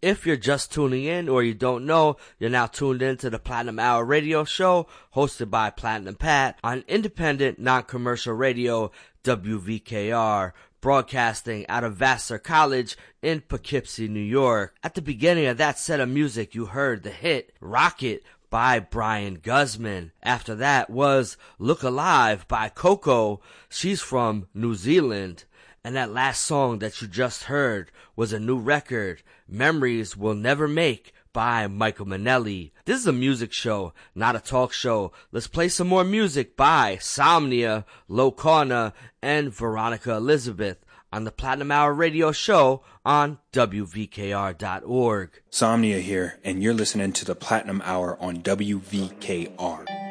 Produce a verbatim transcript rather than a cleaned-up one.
If you're just tuning in or you don't know, you're now tuned in to the Platinum Hour radio show hosted by Platinum Pat on independent, non-commercial radio W V K R, broadcasting out of Vassar College in Poughkeepsie, New York. At the beginning of that set of music, you heard the hit Rocket by Brian Guzman. After that was Look Alive by Coco. She's from New Zealand. And that last song that you just heard was a new record, Memories We'll Never Make by Michael Manelli. This is a music show, not a talk show. Let's play some more music by Somnia, Locana, and Veronica Elizabeth on the Platinum Hour radio show on W V K R dot org. Somnia here, and you're listening to the Platinum Hour on W V K R.